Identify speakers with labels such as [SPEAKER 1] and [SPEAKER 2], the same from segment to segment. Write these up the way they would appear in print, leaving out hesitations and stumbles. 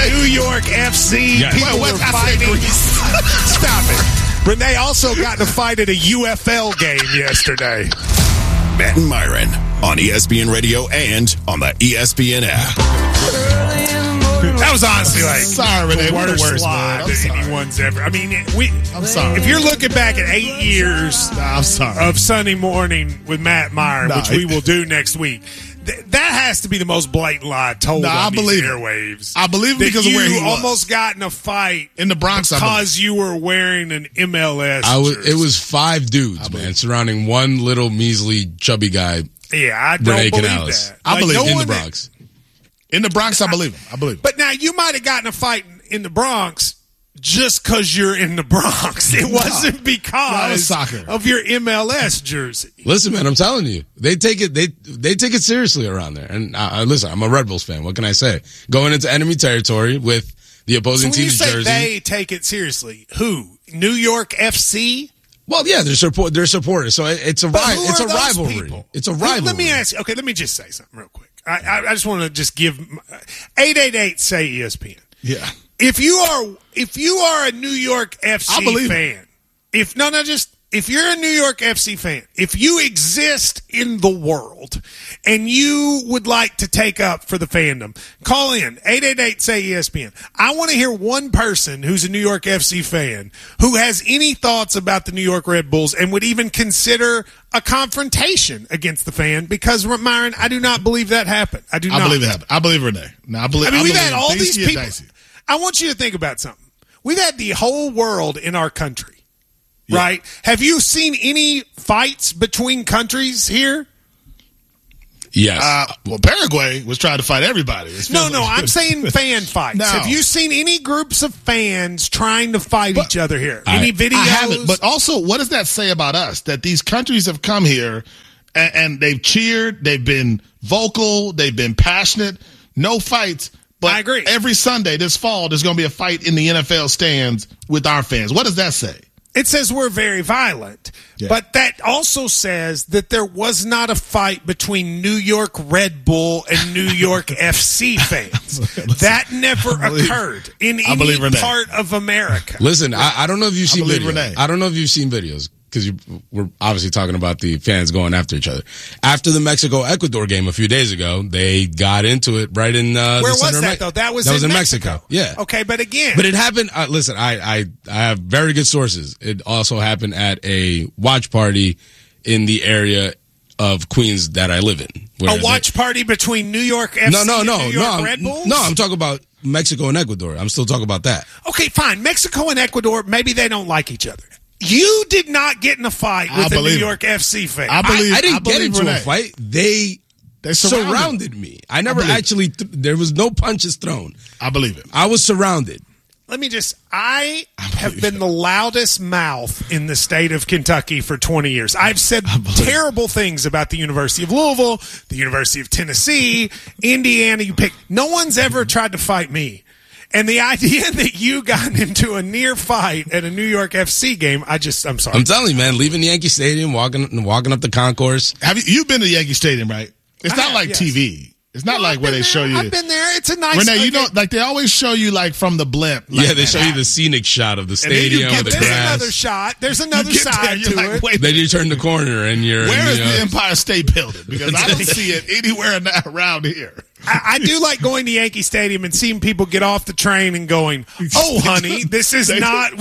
[SPEAKER 1] New York FC.
[SPEAKER 2] Yeah.
[SPEAKER 1] People were fighting. Stop it. Renee also got in a fight at a UFL game yesterday.
[SPEAKER 3] Matt and Myron on ESPN Radio and on the ESPN app.
[SPEAKER 1] That was honestly like
[SPEAKER 4] sorry, Renee,
[SPEAKER 1] the worst
[SPEAKER 4] man.
[SPEAKER 1] lie that anyone's ever. I mean,
[SPEAKER 4] I'm sorry.
[SPEAKER 1] If you're looking back at 8 years
[SPEAKER 4] I'm sorry.
[SPEAKER 1] of Sunday Morning with Matt Meyer, which we will do next week, that has to be the most blatant lie told on these airwaves.
[SPEAKER 4] I believe it because of where he was.
[SPEAKER 1] Almost got in a fight
[SPEAKER 4] in the Bronx
[SPEAKER 1] because you were wearing an MLS jersey.
[SPEAKER 2] It was 5 dudes, man, surrounding one little measly chubby guy.
[SPEAKER 1] Yeah, I don't
[SPEAKER 2] Renee
[SPEAKER 1] believe
[SPEAKER 2] Canales.
[SPEAKER 1] that.
[SPEAKER 4] I believe
[SPEAKER 2] in the Bronx.
[SPEAKER 4] In the Bronx, I believe him.
[SPEAKER 1] But now you might have gotten a fight in the Bronx just because you're in the Bronx. It wasn't because of your MLS jersey.
[SPEAKER 2] Listen, man, I'm telling you, they take it seriously around there. And listen, I'm a Red Bulls fan. What can I say? Going into enemy territory with the opposing team's jersey.
[SPEAKER 1] When you say they take it seriously, who? New York FC?
[SPEAKER 2] Well, yeah, they're supporters. So it's a rivalry.
[SPEAKER 1] People?
[SPEAKER 2] It's a rivalry.
[SPEAKER 1] Let me ask you. Okay, let me just say something real quick. I just want to just give 888 say ESPN.
[SPEAKER 4] Yeah.
[SPEAKER 1] If you are a New York FC fan, if you're a New York FC fan, if you exist in the world and you would like to take up for the fandom, call in 888 say ESPN. I want to hear one person who's a New York FC fan who has any thoughts about the New York Red Bulls and would even consider a confrontation against the fan, because Myron, I do not believe that happened. I believe it happened.
[SPEAKER 4] I believe Renee. No, I believe.
[SPEAKER 1] We've had all these people. I want you to think about something. We've had the whole world in our country. Yeah. Right? Have you seen any fights between countries here?
[SPEAKER 2] Yes.
[SPEAKER 4] Well, Paraguay was trying to fight everybody.
[SPEAKER 1] No, I'm saying fan fights. No. Have you seen any groups of fans trying to fight each other here? Any videos?
[SPEAKER 4] I haven't. But also, what does that say about us? That these countries have come here and they've cheered, they've been vocal, they've been passionate, no fights. But
[SPEAKER 1] I agree.
[SPEAKER 4] Every Sunday this fall, there's going to be a fight in the NFL stands with our fans. What does that say?
[SPEAKER 1] It says we're very violent, but that also says that there was not a fight between New York Red Bull and New York FC fans. That never occurred in any part of America.
[SPEAKER 2] Listen, I don't know if you've seen videos. I don't know if you've seen videos, because we're obviously talking about the fans going after each other. After the Mexico-Ecuador game a few days ago, they got into it right in
[SPEAKER 1] Where was that, though? That was in Mexico.
[SPEAKER 2] Yeah.
[SPEAKER 1] Okay, but again.
[SPEAKER 2] But it happened, listen, I have very good sources. It also happened at a watch party in the area of Queens that I live in.
[SPEAKER 1] A watch party between New York FC and New York Red Bulls?
[SPEAKER 2] No, I'm talking about Mexico and Ecuador. I'm still talking about that.
[SPEAKER 1] Okay, fine. Mexico and Ecuador, maybe they don't like each other. You did not get in a fight with a New York FC fan.
[SPEAKER 2] I didn't get into a fight. They surrounded me. I never actually, there was no punches thrown.
[SPEAKER 4] I believe it.
[SPEAKER 2] I was surrounded.
[SPEAKER 1] Let me just, I have been the loudest mouth in the state of Kentucky for 20 years. I've said terrible things about the University of Louisville, the University of Tennessee, Indiana. No one's ever tried to fight me. And the idea that you got into a near fight at a New York FC game, I'm sorry.
[SPEAKER 2] I'm telling you, man, leaving Yankee Stadium, walking up the concourse.
[SPEAKER 4] You've been to Yankee Stadium, right? It's not like TV. It's not like where they show you.
[SPEAKER 1] I've been there. It's a nice.
[SPEAKER 4] Renee, you know, like they always show you like from the blimp.
[SPEAKER 2] Like they show you the scenic shot of the stadium with the grass.
[SPEAKER 1] There's another shot. There's another side to it.
[SPEAKER 2] Then you turn the corner and you're.
[SPEAKER 4] Where is the Empire State Building? Because I don't see it anywhere around here.
[SPEAKER 1] I do like going to Yankee Stadium and seeing people get off the train and going, "Oh, honey, this was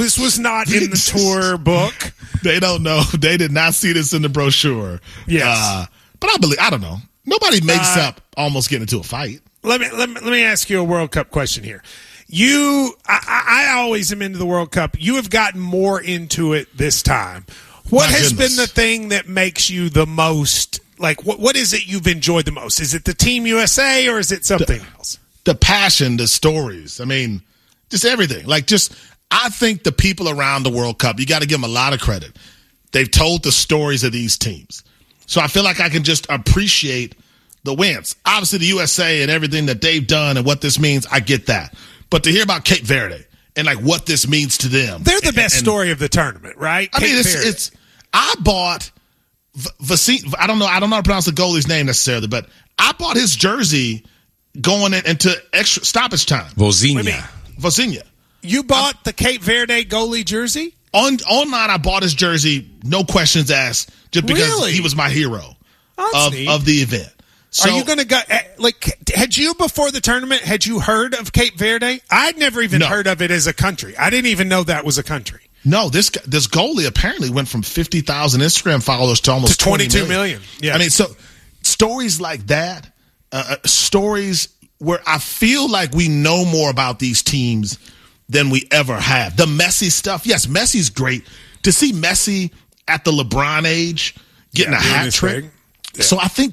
[SPEAKER 1] not in the tour book."
[SPEAKER 4] They don't know. They did not see this in the brochure.
[SPEAKER 1] Yes,
[SPEAKER 4] but I don't know. Nobody makes up almost getting into a fight.
[SPEAKER 1] Let me ask you a World Cup question here. I always am into the World Cup. You have gotten more into it this time. What has been the thing that makes you the most? Like, what is it you've enjoyed the most? Is it the Team USA or is it something else?
[SPEAKER 4] The passion, the stories. I mean, just everything. I think the people around the World Cup, you got to give them a lot of credit. They've told the stories of these teams. So I feel like I can just appreciate the wins. Obviously, the USA and everything that they've done and what this means, I get that. But to hear about Cape Verde and what this means to them.
[SPEAKER 1] They're the best story of the tournament, right?
[SPEAKER 4] I mean, I bought I don't know how to pronounce the goalie's name necessarily, but I bought his jersey going into extra stoppage time. Vozinha.
[SPEAKER 1] You bought the Cape Verde goalie jersey?
[SPEAKER 4] Online, I bought his jersey, no questions asked, just because he was my hero of the event. So,
[SPEAKER 1] are you going to go, had you before the tournament, had you heard of Cape Verde? I'd never even heard of it as a country. I didn't even know that was a country.
[SPEAKER 4] No, this goalie apparently went from 50,000 Instagram followers to almost
[SPEAKER 1] 22 million. Yeah.
[SPEAKER 4] I mean, so stories like that, stories where I feel like we know more about these teams than we ever have. The Messi stuff, yes, Messi's great. To see Messi at the LeBron age getting a hat trick. Yeah. So I think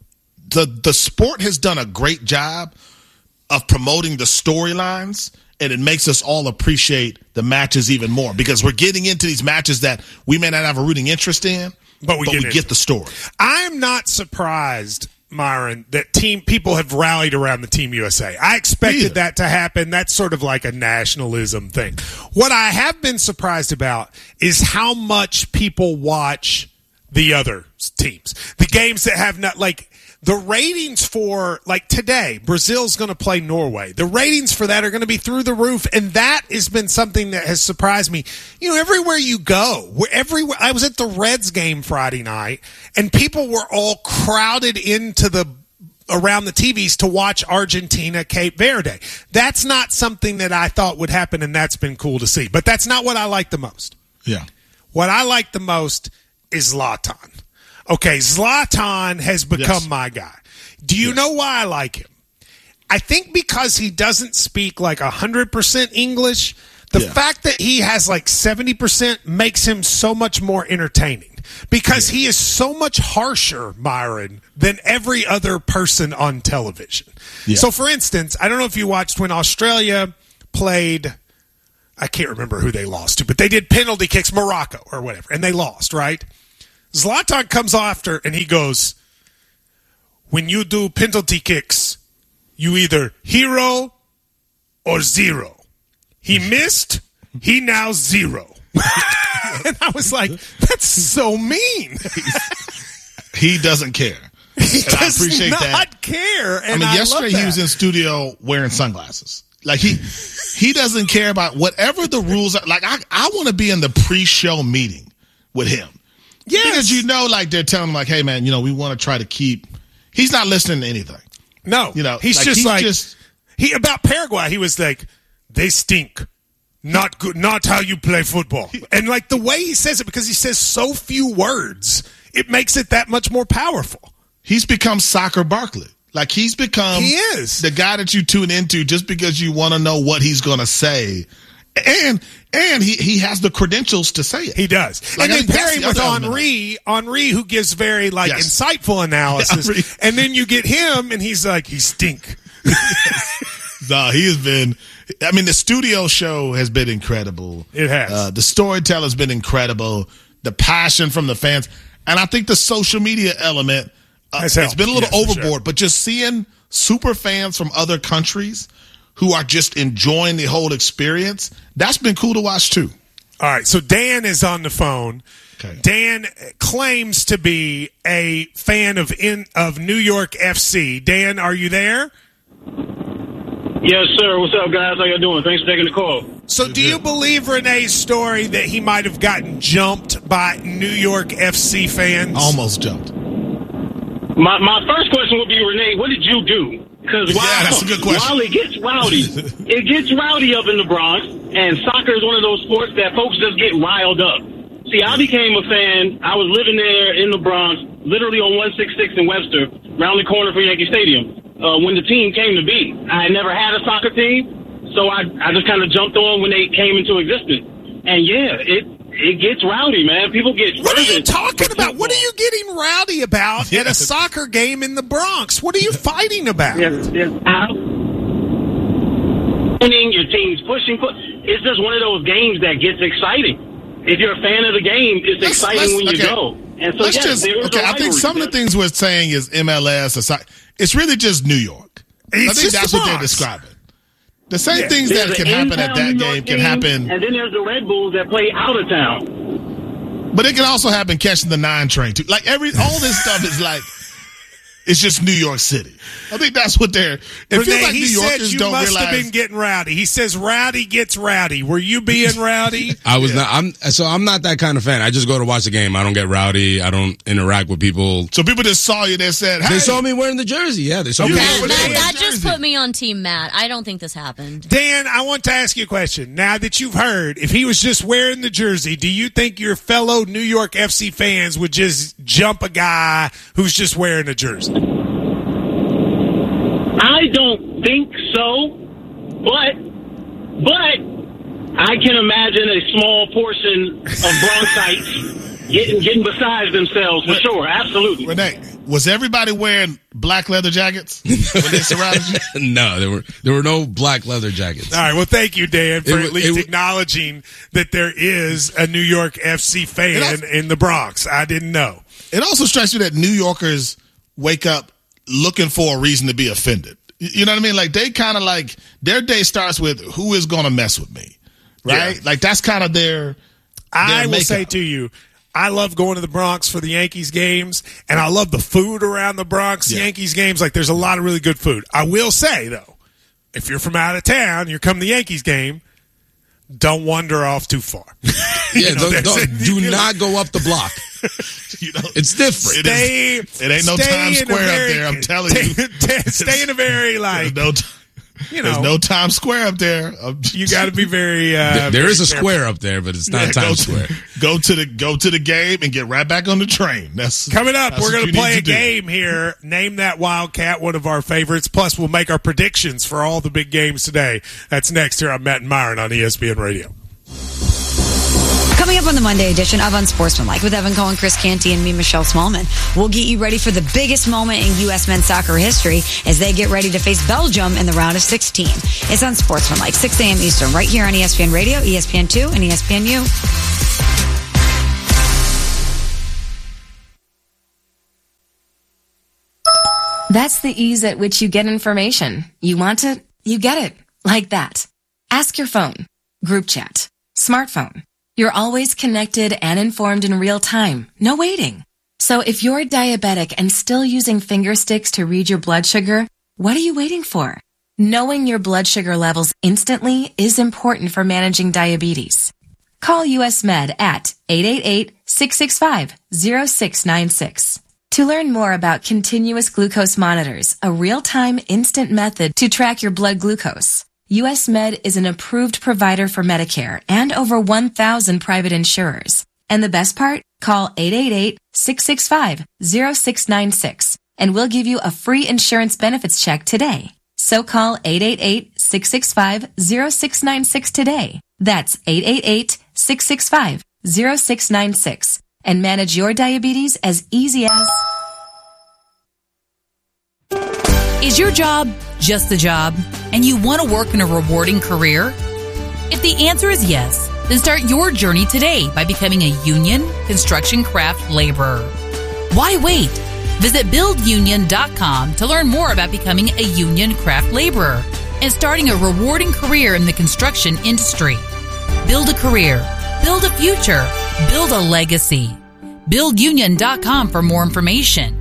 [SPEAKER 4] the sport has done a great job of promoting the storylines, and it makes us all appreciate the matches even more because we're getting into these matches that we may not have a rooting interest in, but we get the story.
[SPEAKER 1] I'm not surprised, Myron, that people have rallied around the Team USA. I expected that to happen. That's sort of like a nationalism thing. What I have been surprised about is how much people watch the other teams. The games that have not, like, the ratings for, like, today, Brazil's going to play Norway. The ratings for that are going to be through the roof, and that has been something that has surprised me. You know, everywhere you go, I was at the Reds game Friday night, and people were all crowded around the TVs to watch Argentina, Cape Verde. That's not something that I thought would happen, and that's been cool to see. But that's not what I like the most.
[SPEAKER 4] Yeah.
[SPEAKER 1] What I like the most is Zlatan. Okay, Zlatan has become my guy. Do you know why I like him? I think because he doesn't speak like 100% English. The fact that he has like 70% makes him so much more entertaining because he is so much harsher, Myron, than every other person on television. Yeah. So, for instance, I don't know if you watched when Australia played, I can't remember who they lost to, but they did penalty kicks, Morocco or whatever, and they lost, right? Zlatan comes after and he goes, when you do penalty kicks, you either hero or zero. He missed, he now zero. And I was like, that's so mean.
[SPEAKER 4] He doesn't care.
[SPEAKER 1] He does not care. And I mean,
[SPEAKER 4] yesterday he was in studio wearing sunglasses. Like he doesn't care about whatever the rules are. Like I want to be in the pre-show meeting with him. Yes. Because you know, like they're telling him, like, hey man, you know, we want to try to keep. He's not listening to anything.
[SPEAKER 1] No,
[SPEAKER 4] you know,
[SPEAKER 1] he's just about Paraguay. He was like, they stink. Not good. Not how you play football. And like the way he says it, because he says so few words, it makes it that much more powerful.
[SPEAKER 4] He's become Soccer Barkley. Like he is the guy that you tune into just because you want to know what he's going to say. And he has the credentials to say it.
[SPEAKER 1] He does. Like, and then pairing with Henry, who gives very insightful analysis. And then you get him, and he's like, he stink.
[SPEAKER 4] No, he has been. I mean, the studio show has been incredible.
[SPEAKER 1] It has.
[SPEAKER 4] The storyteller's been incredible. The passion from the fans, and I think the social media element. It's been a little overboard, sure. But just seeing super fans from other countries who are just enjoying the whole experience, that's been cool to watch too.
[SPEAKER 1] All right, so Dan is on the phone. Okay. Dan claims to be a fan of New York FC. Dan, are you there?
[SPEAKER 5] Yes, sir. What's up, guys? How y'all doing? Thanks for taking the call.
[SPEAKER 1] So do you believe Renee's story that he might have gotten jumped by New York FC fans?
[SPEAKER 4] Almost jumped.
[SPEAKER 5] My first question would be, Renee, what did you do? Because
[SPEAKER 4] that's a good question.
[SPEAKER 5] While it gets rowdy up in the Bronx, and soccer is one of those sports that folks just get riled up. See, I became a fan. I was living there in the Bronx, literally on 166 in Webster, around the corner from Yankee Stadium, when the team came to be. I had never had a soccer team, so I just kind of jumped on when they came into existence. And yeah, it gets rowdy, man. People get.
[SPEAKER 1] What are you talking about? What are you getting rowdy about at a soccer game in the Bronx? What are you fighting about?
[SPEAKER 5] Winning, your team's pushing. It's just one of those games that gets exciting. If you're a fan of the game, it's exciting when you go. And so,
[SPEAKER 4] I think some of the things we're saying is MLS. It's really just New York. I think that's what they're describing. The same things that can happen at that game can happen.
[SPEAKER 5] And then there's the Red Bulls that play out of town.
[SPEAKER 4] But it can also happen catching the 9 train, too. Like, all this stuff is like, It's just New York City. I think that's what they're. It feels like New Yorkers don't realize.
[SPEAKER 1] You must have been getting rowdy. He says rowdy gets rowdy. Were you being rowdy?
[SPEAKER 2] I was not. I'm not that kind of fan. I just go to watch the game. I don't get rowdy. I don't interact with people.
[SPEAKER 4] So people just saw you. They said, "Hey."
[SPEAKER 2] They saw me wearing the jersey. Yeah, they saw me.
[SPEAKER 6] That just put me on Team Matt. I don't think this happened.
[SPEAKER 1] Dan, I want to ask you a question. Now that you've heard, if he was just wearing the jersey, do you think your fellow New York FC fans would just jump a guy who's just wearing a jersey?
[SPEAKER 5] I don't think so, but I can imagine a small portion of Bronxites getting beside themselves for sure. Absolutely.
[SPEAKER 4] Renee, was everybody wearing black leather jackets when they surrounded you?
[SPEAKER 2] No, there were no black leather jackets.
[SPEAKER 1] All right. Well, thank you, Dan, for at least acknowledging that there is a New York FC fan in the Bronx. I didn't know.
[SPEAKER 4] It also strikes me that New Yorkers wake up looking for a reason to be offended. You know what I mean? Like, they kind of like, their day starts with, who is going to mess with me? Right? Yeah. Like, that's kind of their
[SPEAKER 1] I will say to you, I love going to the Bronx for the Yankees games, and I love the food around the Bronx Yankees games. Like, there's a lot of really good food. I will say, though, if you're from out of town, you're coming to the Yankees game, don't wander off too far.
[SPEAKER 2] Yeah, do not go up the block. It's different.
[SPEAKER 4] It ain't no Times Square up there, I'm telling you.
[SPEAKER 1] Stay in a very, like,
[SPEAKER 4] there's no Times Square up there.
[SPEAKER 1] You got to be very.
[SPEAKER 2] There is a square up there, but it's not Times Square.
[SPEAKER 4] Go to the game and get right back on the train. That's
[SPEAKER 1] coming up. We're going to play a game here. Name that Wildcat, one of our favorites. Plus, we'll make our predictions for all the big games today. That's next here on Matt and Myron on ESPN Radio.
[SPEAKER 7] Coming up on the Monday edition of Unsportsmanlike with Evan Cohen, Chris Canty, and me, Michelle Smallman. We'll get you ready for the biggest moment in U.S. men's soccer history as they get ready to face Belgium in the round of 16. It's Unsportsmanlike, 6 a.m. Eastern, right here on ESPN Radio, ESPN2, and ESPNU.
[SPEAKER 8] That's the ease at which you get information. You want it, you get it. Like that. Ask your phone. Group chat. Smartphone. You're always connected and informed in real time. No waiting. So if you're diabetic and still using finger sticks to read your blood sugar, what are you waiting for? Knowing your blood sugar levels instantly is important for managing diabetes. Call US Med at 888-665-0696. To learn more about continuous glucose monitors, a real-time instant method to track your blood glucose. US Med is an approved provider for Medicare and over 1,000 private insurers. And the best part? Call 888-665-0696 and we'll give you a free insurance benefits check today. So call 888-665-0696 today. That's 888-665-0696 and manage your diabetes as easy as...
[SPEAKER 9] Is your job just the job, and you want to work in a rewarding career? If the answer is yes, then start your journey today by becoming a union construction craft laborer. Why wait? Visit buildunion.com to learn more about becoming a union craft laborer and starting a rewarding career in the construction industry. Build a career, build a future, build a legacy. Buildunion.com for more information.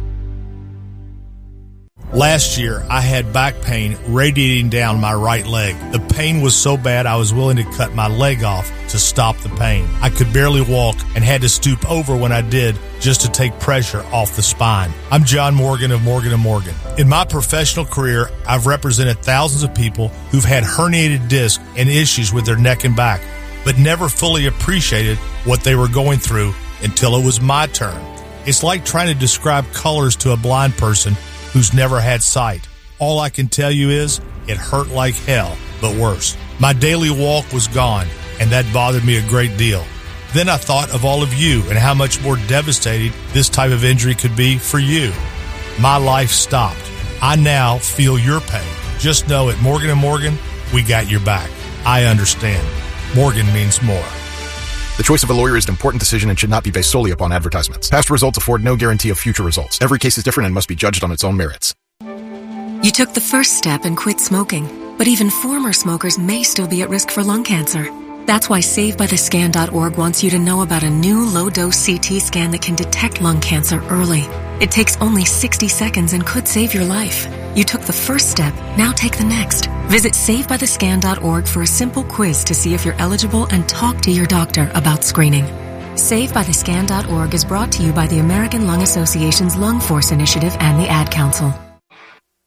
[SPEAKER 10] Last year, I had back pain radiating down my right leg. The pain was so bad I was willing to cut my leg off to stop the pain. I could barely walk and had to stoop over when I did just to take pressure off the spine. I'm John Morgan of Morgan & Morgan. In my professional career, I've represented thousands of people who've had herniated discs and issues with their neck and back, but never fully appreciated what they were going through until it was my turn. It's like trying to describe colors to a blind person who's never had sight. All I can tell you is it hurt like hell, but worse. My daily walk was gone, and that bothered me a great deal. Then I thought of all of you and how much more devastating this type of injury could be for you. My life stopped. I now feel your pain. Just know at Morgan & Morgan, we got your back. I understand. Morgan means more.
[SPEAKER 11] The choice of a lawyer is an important decision and should not be based solely upon advertisements. Past results afford no guarantee of future results. Every case is different and must be judged on its own merits.
[SPEAKER 12] You took the first step and quit smoking, but even former smokers may still be at risk for lung cancer. That's why SaveByTheScan.org wants you to know about a new low-dose CT scan that can detect lung cancer early. It takes only 60 seconds and could save your life. You took the first step, now take the next. Visit SaveByTheScan.org for a simple quiz to see if you're eligible and talk to your doctor about screening. SaveByTheScan.org is brought to you by the American Lung Association's Lung Force Initiative and the Ad Council.